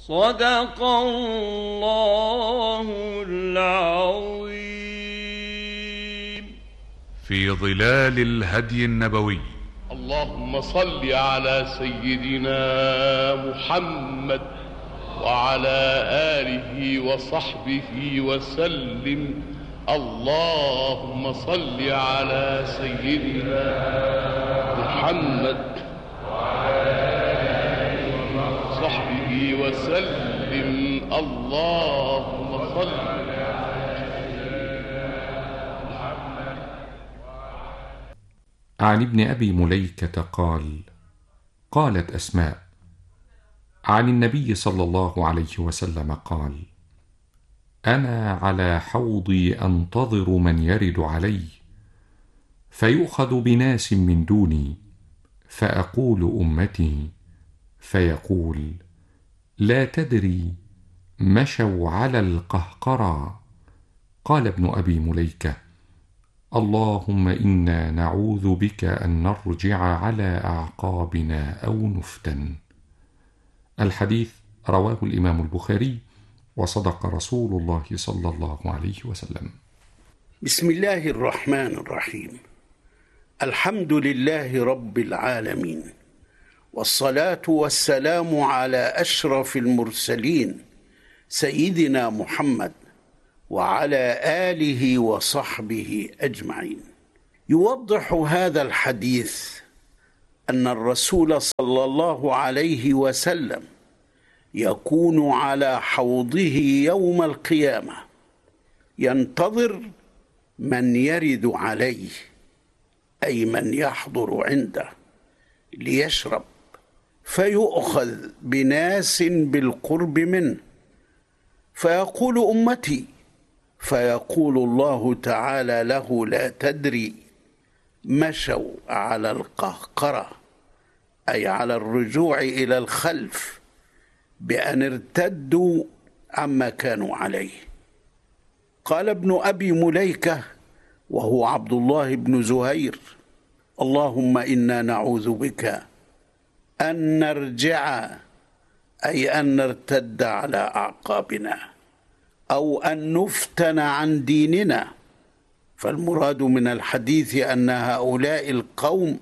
صدق الله العظيم. في ظلال الهدي النبوي. اللهم صل على سيدنا محمد وعلى آله وصحبه وسلم. اللهم صل على سيدنا محمد وعلى آله وصحبه وسلم. اللهم صل عن ابن أبي مليكة قال: قالت أسماء عن النبي صلى الله عليه وسلم قال: أنا على حوضي أنتظر من يرد علي، فيؤخذ بناس من دوني، فأقول أمتي، فيقول: لا تدري، مشوا على القهقرى. قال ابن أبي مليكة: اللهم إنا نعوذ بك أن نرجع على أعقابنا أو نفتن. الحديث رواه الإمام البخاري، وصدق رسول الله صلى الله عليه وسلم. بسم الله الرحمن الرحيم. الحمد لله رب العالمين، والصلاة والسلام على أشرف المرسلين سيدنا محمد وعلى آله وصحبه أجمعين. يوضح هذا الحديث أن الرسول صلى الله عليه وسلم يكون على حوضه يوم القيامة ينتظر من يرد عليه، أي من يحضر عنده ليشرب، فيؤخذ بناس بالقرب منه، فيقول أمتي، فيقول الله تعالى له: لا تدري، مشوا على القهقرة، أي على الرجوع إلى الخلف، بأن ارتدوا عما كانوا عليه. قال ابن أبي مليكة وهو عبد الله بن زهير: اللهم إنا نعوذ بك أن نرجع، أي أن نرتد على أعقابنا، أو أن نفتن عن ديننا. فالمراد من الحديث أن هؤلاء القوم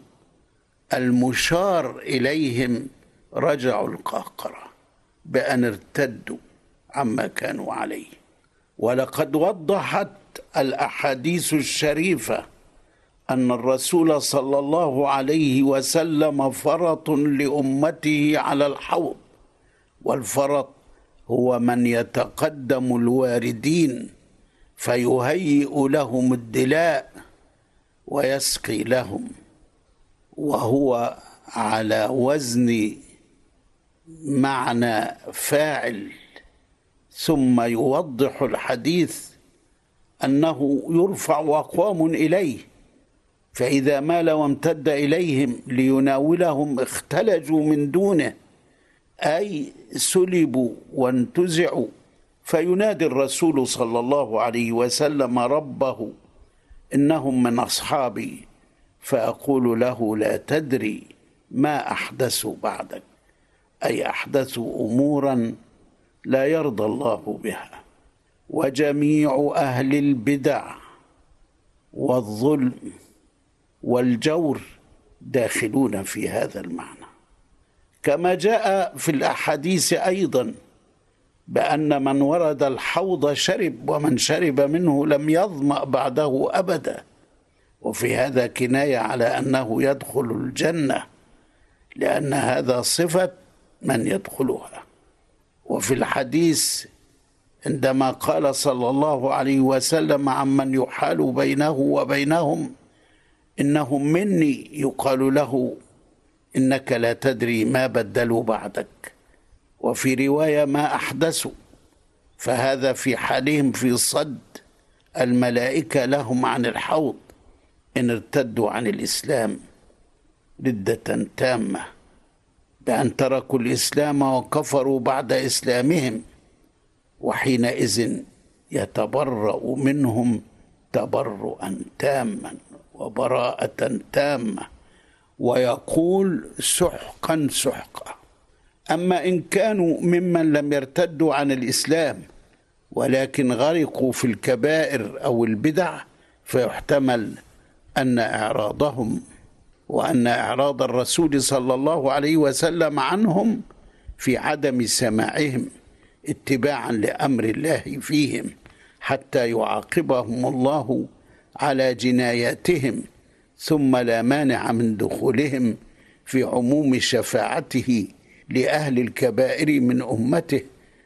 المشار إليهم رجعوا القهقرة بأن ارتدوا عما كانوا عليه. ولقد وضحت الأحاديث الشريفة أن الرسول صلى الله عليه وسلم فرط لأمته على الحوض، والفرط هو من يتقدم الواردين فيهيئ لهم الدلاء ويسقي لهم، وهو على وزن معنى فاعل. ثم يوضح الحديث أنه يرفع أقوام إليه، فإذا مال وامتد إليهم ليناولهم اختلجوا من دونه، أي سلبوا وانتزعوا. فينادي الرسول صلى الله عليه وسلم ربه: إنهم من أصحابي، فأقول له: لا تدري ما أحدثوا بعدك، أي أحدثوا أمورا لا يرضى الله بها. وجميع أهل البدع والظلم والجور داخلون في هذا المعنى، كما جاء في الأحاديث أيضا بأن من ورد الحوض شرب، ومن شرب منه لم يظمأ بعده أبدا. وفي هذا كناية على أنه يدخل الجنة، لأن هذا صفة من يدخلها. وفي الحديث عندما قال صلى الله عليه وسلم عمن يحال بينه وبينهم: إنهم مني، يقال له: إنك لا تدري ما بدلوا بعدك. وفي رواية: ما أحدثوا. فهذا في حالهم في صد الملائكة لهم عن الحوض إن ارتدوا عن الإسلام ردة تامة، بأن تركوا الإسلام وكفروا بعد إسلامهم، وحينئذ يتبرأ منهم تبرؤا تاما وبراءة تامة، ويقول: سحقا سحقا، أما إن كانوا ممن لم يرتدوا عن الإسلام ولكن غرقوا في الكبائر أو البدع، فيحتمل أن إعراضهم وأن إعراض الرسول صلى الله عليه وسلم عنهم في عدم سماعهم اتباعا لأمر الله فيهم حتى يعاقبهم الله على جناياتهم، ثم لا مانع من دخولهم في عموم شفاعته لأهل الكبائر من أمته،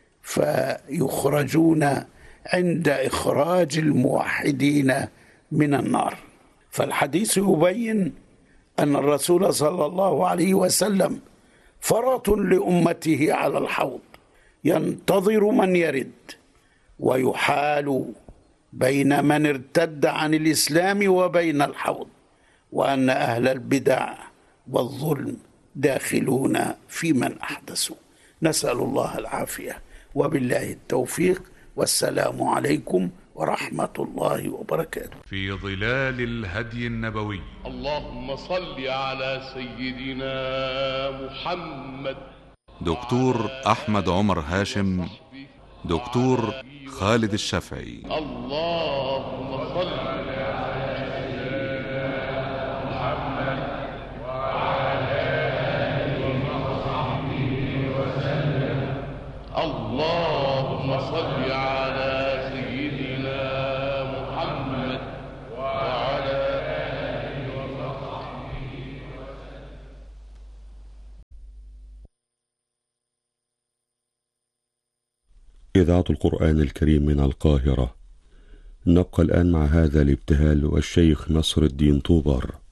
فيخرجون عند إخراج الموحدين من النار. فالحديث يبين أن الرسول صلى الله عليه وسلم فرط لأمته على الحوض ينتظر من يرد، ويحال بين من ارتد عن الإسلام وبين الحوض، وأن أهل البدع والظلم داخلون في من أحدثوا. نسأل الله العافية وبالله التوفيق، والسلام عليكم ورحمة الله وبركاته. في ظلال الهدي النبوي. اللهم صل على سيدنا محمد. دكتور أحمد عمر هاشم، دكتور خالد الشافعي. اللهم صل على سيدنا محمد وعلى آله وصحبه وسلم. اللهم صل على سيدنا محمد وعلى آله وصحبه وسلم. إذاعة القرآن الكريم من القاهرة. نبقى الآن مع هذا الابتهال والشيخ نصر الدين طوبار.